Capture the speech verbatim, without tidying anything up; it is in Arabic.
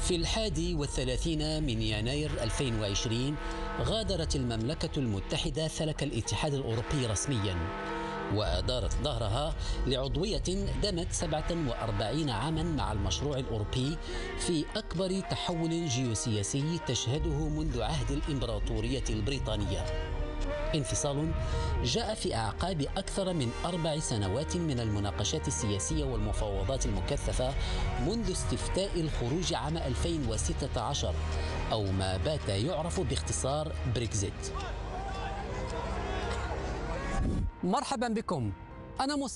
في الحادي والثلاثين من يناير ألفين وعشرين غادرت المملكة المتحدة فلك الاتحاد الأوروبي رسميا، وأدارت ظهرها لعضوية دامت سبعة وأربعين عاما مع المشروع الأوروبي في أكبر تحول جيوسياسي تشهده منذ عهد الإمبراطورية البريطانية. انفصال جاء في أعقاب أكثر من أربع سنوات من المناقشات السياسية والمفاوضات المكثفة منذ استفتاء الخروج عام ألفين وستة عشر، أو ما بات يعرف باختصار بريكزيت. مرحبا بكم، أنا مصطفى.